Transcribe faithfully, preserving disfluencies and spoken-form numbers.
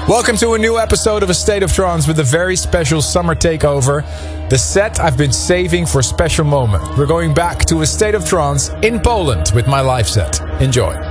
Welcome to a new episode of A State of Trance with a very special summer takeover. The set I've been saving for a special moment. We're going back to A State of Trance in Poland with my live set. Enjoy.